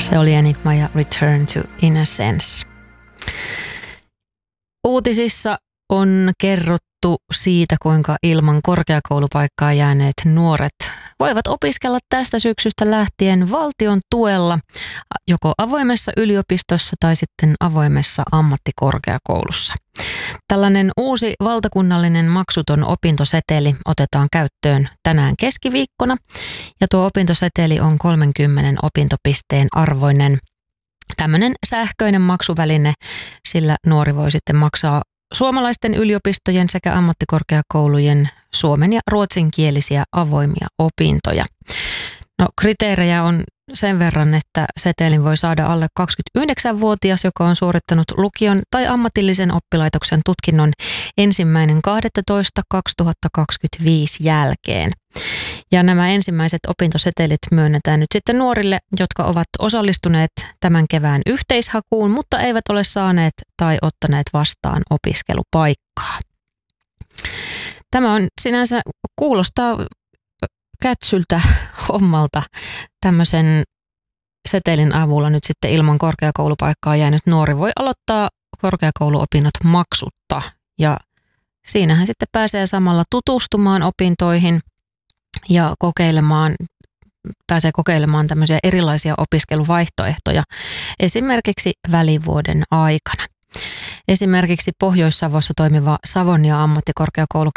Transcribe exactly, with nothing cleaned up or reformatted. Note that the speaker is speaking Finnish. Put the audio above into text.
Se oli Enigma ja Return to Innocence. Uutisissa on kerrottu siitä, kuinka ilman korkeakoulupaikkaa jääneet nuoret voivat opiskella tästä syksystä lähtien valtion tuella joko avoimessa yliopistossa tai sitten avoimessa ammattikorkeakoulussa. Tällainen uusi valtakunnallinen maksuton opintoseteli otetaan käyttöön tänään keskiviikkona ja tuo opintoseteli on kolmenkymmenen opintopisteen arvoinen tämmöinen sähköinen maksuväline, sillä nuori voi sitten maksaa suomalaisten yliopistojen sekä ammattikorkeakoulujen suomen- ja ruotsinkielisiä avoimia opintoja. No, kriteerejä on sen verran, että setelin voi saada alle kaksikymmentäyhdeksänvuotias, joka on suorittanut lukion tai ammatillisen oppilaitoksen tutkinnon ensimmäinen kahdestoista kaksituhattakaksikymmentäviisi jälkeen. Ja nämä ensimmäiset opintosetelit myönnetään nyt sitten nuorille, jotka ovat osallistuneet tämän kevään yhteishakuun, mutta eivät ole saaneet tai ottaneet vastaan opiskelupaikkaa. Tämä on sinänsä kuulostaa kätsyltä hommalta. Tämmöisen setelin avulla nyt sitten ilman korkeakoulupaikkaa jäänyt nuori voi aloittaa korkeakouluopinnot maksutta. Ja siinähän sitten pääsee samalla tutustumaan opintoihin ja kokeilemaan, pääsee kokeilemaan tämmöisiä erilaisia opiskeluvaihtoehtoja esimerkiksi välivuoden aikana. Esimerkiksi Pohjois-Savossa toimiva Savonia ammattikorkeakoulu